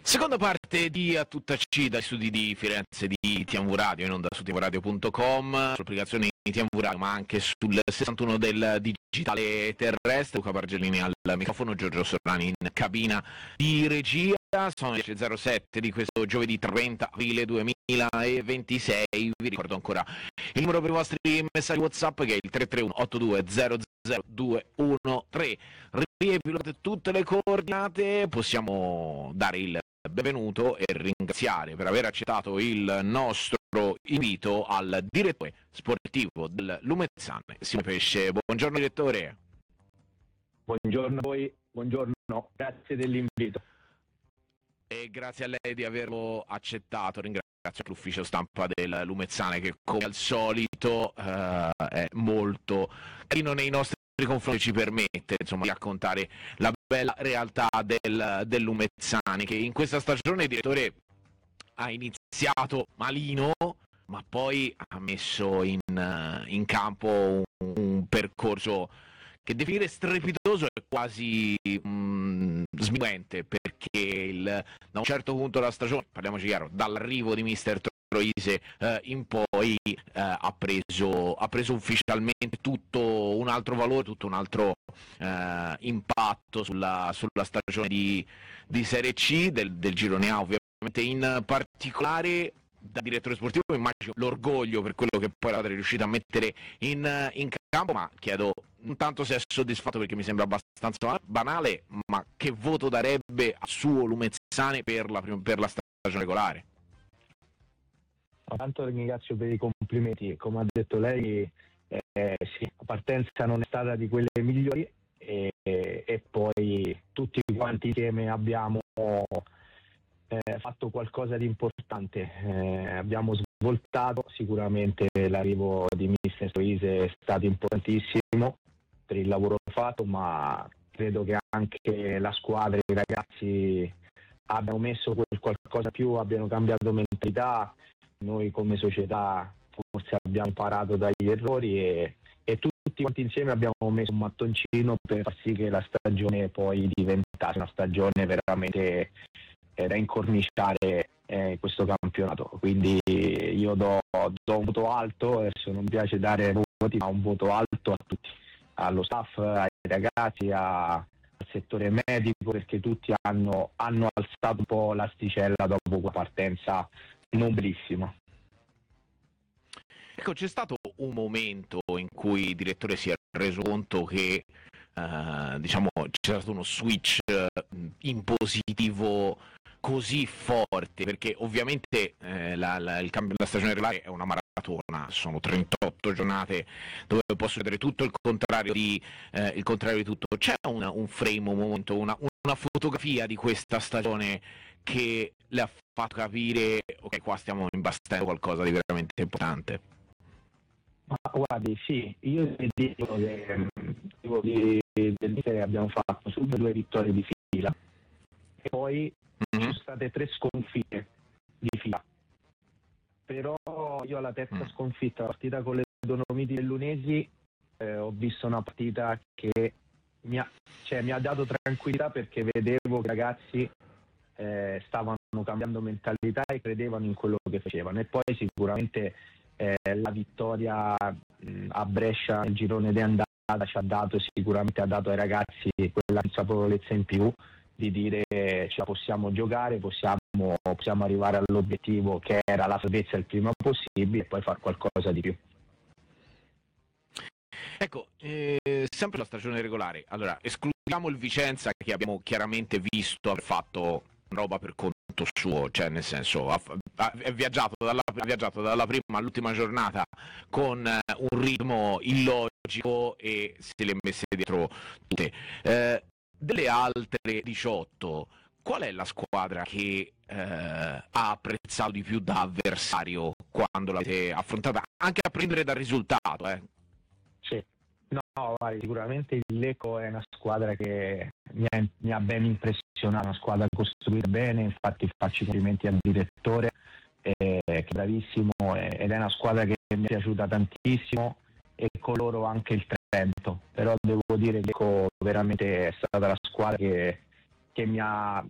Seconda parte di A Tutta C dai studi di Firenze di TMV Radio, in onda su tvradio.com, sull'applicazione di TMV Radio, ma anche sul 61 del digitale terrestre. Luca Bargellini al microfono, Giorgio Sorrani in cabina di regia. Sono le 10.07 di questo giovedì 30 aprile 2026. Vi ricordo ancora il numero per i vostri messaggi WhatsApp, che è il 331 8200 213. Riepilogate tutte le coordinate, possiamo dare il benvenuto e ringraziare per aver accettato il nostro invito al direttore sportivo del Lumezzane, Simone Pesce. Buongiorno direttore. Buongiorno a voi, buongiorno, grazie dell'invito. E grazie a lei di averlo accettato. Ringrazio l'ufficio stampa del Lumezzane, che come al solito è molto carino nei nostri confronti, ci permette insomma di raccontare la bella realtà del Lumezzane, che in questa stagione, direttore, ha iniziato malino, ma poi ha messo in campo un percorso che definire strepitoso è quasi sminuente, perché da un certo punto della stagione, parliamoci chiaro, dall'arrivo di mister Troise in poi ha preso ufficialmente tutto un altro valore, tutto un altro impatto sulla stagione di Serie C del Girone A. Ovviamente, in particolare da direttore sportivo immagino l'orgoglio per quello che poi eravate riuscito a mettere in campo, ma chiedo non tanto se è soddisfatto, perché mi sembra abbastanza banale, ma che voto darebbe al suo Lumezzane per la stagione regolare? Tanto ringrazio per i complimenti. Come ha detto lei, sì, la partenza non è stata di quelle migliori, e poi tutti quanti insieme abbiamo fatto qualcosa di importante. Abbiamo svoltato. Sicuramente l'arrivo di mister Troise è stato importantissimo per il lavoro fatto, ma credo che anche la squadra e i ragazzi abbiano messo qualcosa più, abbiano cambiato mentalità. Noi come società forse abbiamo imparato dagli errori e tutti quanti insieme abbiamo messo un mattoncino per far sì che la stagione poi diventasse una stagione veramente da incorniciare questo campionato. Quindi io do un voto alto. Adesso non piace dare voti, ma un voto alto a tutti, allo staff, ai ragazzi, al settore medico, perché tutti hanno alzato un po' l'asticella dopo quella partenza non bellissima. Ecco, c'è stato un momento in cui il direttore si è reso conto che c'era stato uno switch in positivo così forte, perché ovviamente la stagione regolare è una maratona, sono 38 giornate dove posso vedere tutto il contrario di tutto. C'è un frame, un momento, una fotografia di questa stagione che le ha fatto capire: ok, qua stiamo imbastendo qualcosa di veramente importante? Ma guardi, sì, io dico che del mister abbiamo fatto subito 2 vittorie di fila e poi ci sono state 3 sconfitte di fila. Però io alla terza sconfitta, la partita con le Dolomiti del Lunesi, ho visto una partita che mi ha dato tranquillità, perché vedevo che i ragazzi stavano cambiando mentalità e credevano in quello che facevano. E poi sicuramente la vittoria a Brescia nel girone di andata ha dato ai ragazzi quella consapevolezza in più di dire: ce la possiamo giocare, possiamo arrivare all'obiettivo, che era la salvezza il prima possibile, e poi fare qualcosa di più. Ecco, sempre la stagione regolare, allora escludiamo il Vicenza, che abbiamo chiaramente visto aver fatto roba per conto suo, cioè nel senso ha viaggiato dalla prima all'ultima giornata con un ritmo illogico e se le ha messe dietro tutte. Delle altre 18, qual è la squadra che ha apprezzato di più da avversario quando l'avete affrontata, anche a prescindere dal risultato? Sì. No, guarda, sicuramente il Lecco è una squadra che mi ha ben impressionato, una squadra costruita bene. Infatti faccio i complimenti al direttore, che è bravissimo, ed è una squadra che mi è piaciuta tantissimo, e con loro anche il Trento. Però devo dire che Lecco veramente è stata la squadra che mi ha